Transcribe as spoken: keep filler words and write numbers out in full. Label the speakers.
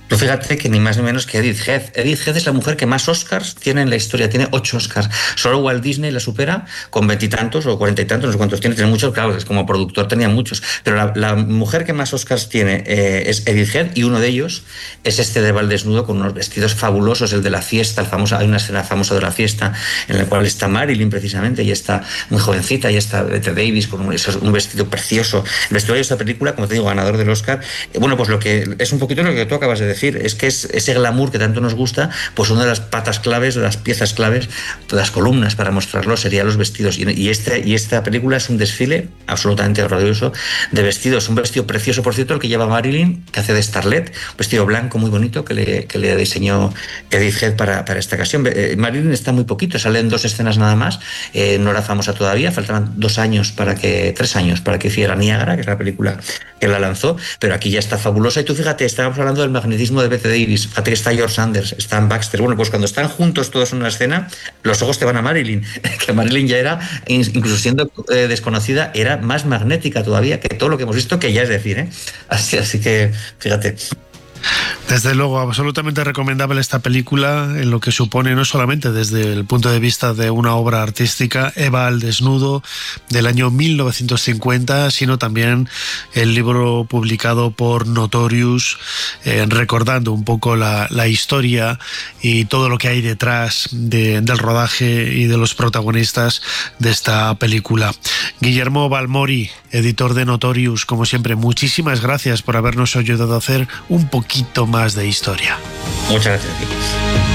Speaker 1: Tú fíjate que ni más ni menos que Edith Head. Edith Head es la mujer que más Oscars tiene en la historia, tiene ocho Oscars. Solo Walt Disney la supera con veintitantos o cuarenta y tantos, no sé cuántos tiene, tiene muchos, claro, es como productor tenía muchos. Pero la, la mujer que más Oscars tiene eh, es Edith Head, y uno de ellos es este de Val desnudo con unos vestidos fabulosos, el de la fiesta, el famoso, hay una escena famosa de la fiesta en la cual está Marilyn precisamente, y está muy jovencita, y está Bette Davis con un, eso, un vestido precioso. El vestuario de esta película, como te digo, ganador del Oscar. Eh, bueno, pues lo que es un poquito lo que tú acabas de decir. Es que es ese glamour que tanto nos gusta, pues una de las patas claves, de las piezas claves, de las columnas para mostrarlo serían los vestidos. Y, y, este, y esta película es un desfile absolutamente glorioso de vestidos. Un vestido precioso, por cierto, el que lleva Marilyn, que hace de Starlet, un vestido blanco muy bonito que le, que le diseñó Edith Head para, para esta ocasión. Eh, Marilyn está muy poquito, sale en dos escenas nada más, eh, no era famosa todavía, faltaban dos años para que, tres años para que hiciera Niágara, que es la película que la lanzó, pero aquí ya está fabulosa. Y tú fíjate, estábamos hablando del magnetismo de Bette Davis, fíjate que está George Sanders, está Baxter. Bueno, pues cuando están juntos todos en una escena, los ojos te van a Marilyn, que Marilyn ya era, incluso siendo eh, desconocida, era más magnética todavía que todo lo que hemos visto, que ya es decir, ¿eh? Así, así que, fíjate.
Speaker 2: Desde luego, absolutamente recomendable esta película en lo que supone, no solamente desde el punto de vista de una obra artística, Eva al desnudo, del año mil novecientos cincuenta, sino también el libro publicado por Notorious, eh, recordando un poco la, la historia y todo lo que hay detrás de, del rodaje y de los protagonistas de esta película. Guillermo Balmori, editor de Notorious, como siempre, muchísimas gracias por habernos ayudado a hacer un poquito más de historia.
Speaker 1: Muchas gracias a ti.